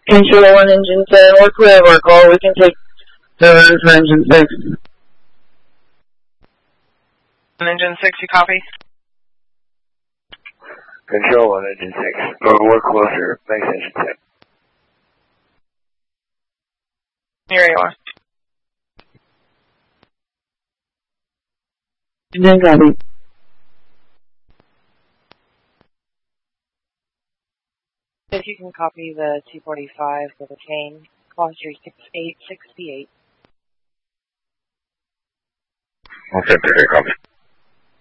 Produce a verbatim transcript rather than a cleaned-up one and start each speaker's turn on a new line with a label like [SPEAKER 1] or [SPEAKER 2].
[SPEAKER 1] Control one, engine seven, we're clear of our call. We can take the run for engine six.
[SPEAKER 2] Engine six, you copy?
[SPEAKER 3] Control one, engine six. We're, we're closer. Thanks, engine six.
[SPEAKER 2] Here you are.
[SPEAKER 1] Engine copy.
[SPEAKER 4] If you can copy the two forty-five with a chain, posture six eight sixty-eight.
[SPEAKER 3] I'll send it, copy.